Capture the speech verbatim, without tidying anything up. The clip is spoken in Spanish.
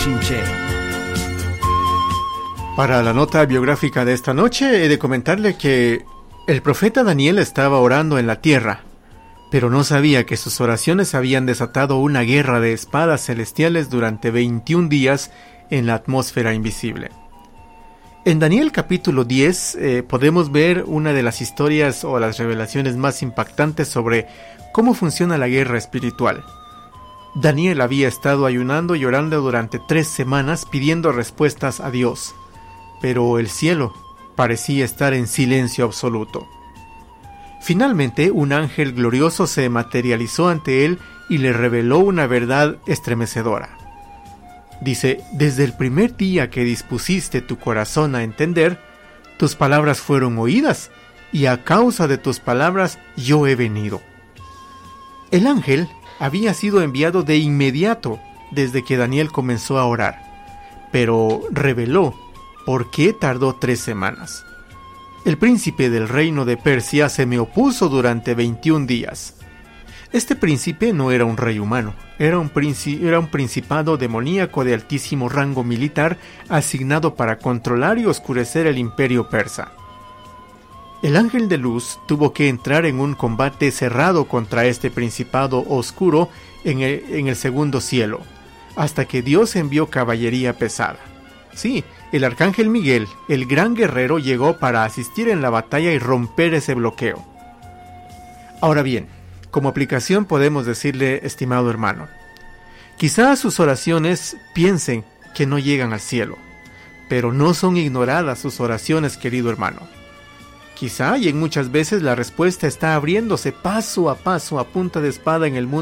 Shinche. Para la nota biográfica de esta noche he de comentarle que el profeta Daniel estaba orando en la tierra, pero no sabía que sus oraciones habían desatado una guerra de espadas celestiales durante veintiún días en la atmósfera invisible. En Daniel capítulo diez eh, podemos ver una de las historias o las revelaciones más impactantes sobre cómo funciona la guerra espiritual. Daniel había estado ayunando y orando durante tres semanas pidiendo respuestas a Dios, pero el cielo parecía estar en silencio absoluto. Finalmente, un ángel glorioso se materializó ante él y le reveló una verdad estremecedora. Dice: desde el primer día que dispusiste tu corazón a entender, tus palabras fueron oídas, y a causa de tus palabras yo he venido. El ángel había sido enviado de inmediato desde que Daniel comenzó a orar, pero reveló por qué tardó tres semanas. El príncipe del reino de Persia se me opuso durante veintiún días. Este príncipe no era un rey humano, era un, princi- era un principado demoníaco de altísimo rango militar asignado para controlar y oscurecer el imperio persa. El ángel de luz tuvo que entrar en un combate cerrado contra este principado oscuro en el, en el segundo cielo, hasta que Dios envió caballería pesada. Sí, el arcángel Miguel, el gran guerrero, llegó para asistir en la batalla y romper ese bloqueo. Ahora bien, como aplicación podemos decirle, estimado hermano, quizás sus oraciones piensen que no llegan al cielo, pero no son ignoradas sus oraciones, querido hermano. Quizá y en muchas veces la respuesta está abriéndose paso a paso a punta de espada en el mundo